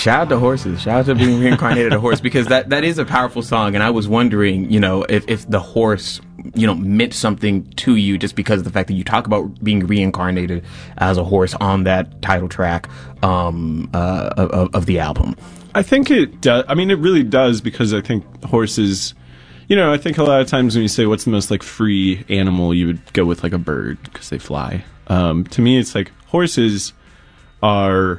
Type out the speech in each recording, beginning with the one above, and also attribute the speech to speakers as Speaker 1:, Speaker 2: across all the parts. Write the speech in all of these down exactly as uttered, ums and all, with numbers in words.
Speaker 1: Shout out to horses. Shout out to being reincarnated a horse, because that, that is a powerful song. And I was wondering, you know, if, if the horse, you know, meant something to you just because of the fact that you talk about being reincarnated as a horse on that title track um, uh, of, of the album.
Speaker 2: I think it does. I mean, it really does, because I think horses, you know, I think a lot of times when you say what's the most like free animal, you would go with like a bird because they fly. Um, to me, it's like horses are,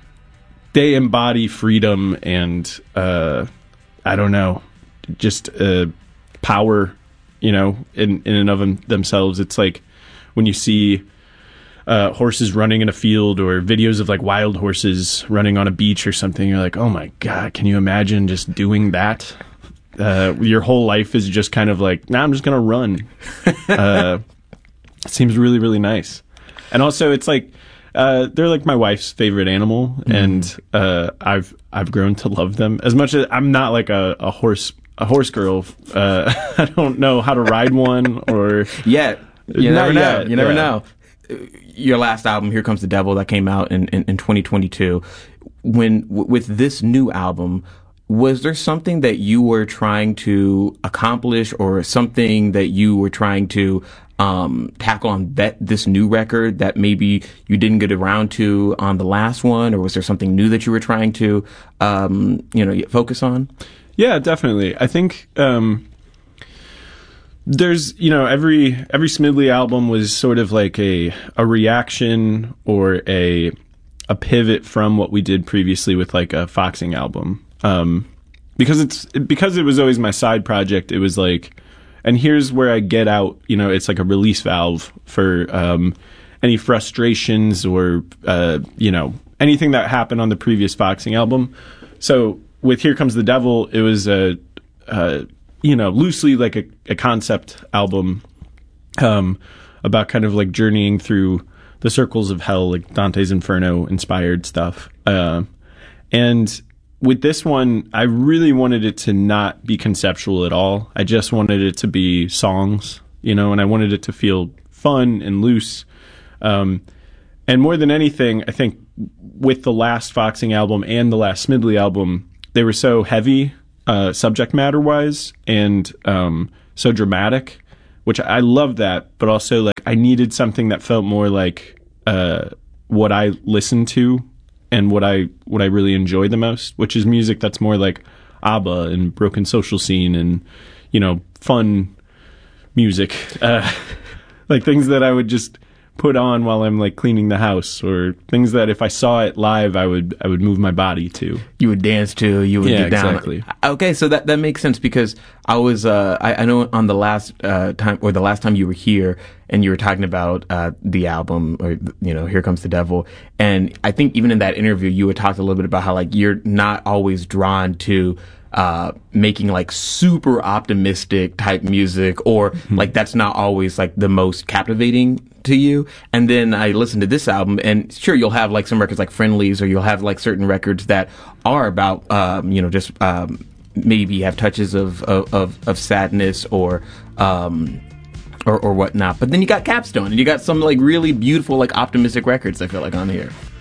Speaker 2: they embody freedom and, uh, I don't know, just uh, power, you know, in, in and of them, themselves. It's like when you see uh, horses running in a field, or videos of like wild horses running on a beach or something, you're like, oh my God, can you imagine just doing that? Uh, your whole life is just kind of like, nah, I'm just going to run. uh, it seems really, really nice. And also it's like, Uh, they're like my wife's favorite animal, mm. and uh, I've I've grown to love them. As much as I'm not like a, a horse a horse girl, uh, I don't know how to ride one or
Speaker 1: yet. You never know.
Speaker 2: Yet.
Speaker 1: You never
Speaker 2: yeah.
Speaker 1: know. Your last album, Here Comes the Devil, that came out in, in, in twenty twenty-two. When w- with this new album, was there something that you were trying to accomplish, or something that you were trying to um, tackle on that this new record that maybe you didn't get around to on the last one, or was there something new that you were trying to, um, you know, focus on?
Speaker 2: Yeah, definitely. I think um, there's, you know, every every Smidley album was sort of like a a reaction or a a pivot from what we did previously with like a Foxing album. Um, because it's because it was always my side project. It was like, and here's where I get out. You know, it's like a release valve for um, any frustrations or uh, you know, anything that happened on the previous Foxing album. So with Here Comes the Devil, it was a, a you know, loosely like a, a concept album um, about kind of like journeying through the circles of hell, like Dante's Inferno inspired stuff. Uh, and with this one, I really wanted it to not be conceptual at all. I just wanted it to be songs, you know, and I wanted it to feel fun and loose. Um, and more than anything, I think with the last Foxing album and the last Smidley album, they were so heavy, uh, subject matter wise, and um, so dramatic, which I love that, but also like I needed something that felt more like uh, what I listened to and what I what I really enjoy the most, which is music that's more like ABBA and Broken Social Scene and, you know, fun music, uh, like things that I would just put on while I'm like cleaning the house, or things that if I saw it live, I would I would move my body to.
Speaker 1: You would dance to. You would
Speaker 2: yeah,
Speaker 1: get down.
Speaker 2: Exactly.
Speaker 1: Okay, so that that makes sense, because I was uh, I, I know on the last uh, time or the last time you were here and you were talking about uh, the album, or you know, Here Comes the Devil, and I think even in that interview you had talked a little bit about how like you're not always drawn to uh, making like super optimistic type music, or mm-hmm. like that's not always like the most captivating to you. And then I listened to this album, and sure, you'll have like some records like Friendlies, or you'll have like certain records that are about, um, you know, just um, maybe have touches of of, of, of sadness or, um, or or whatnot. But then you got Capstone, and you got some like really beautiful like optimistic records, I feel like, on here.